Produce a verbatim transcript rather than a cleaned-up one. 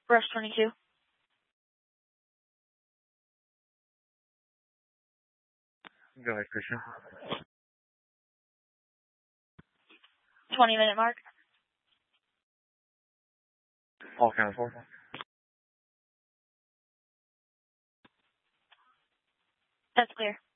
Rush twenty-two. Go ahead, Christian. twenty minute mark. All counted for. That's clear.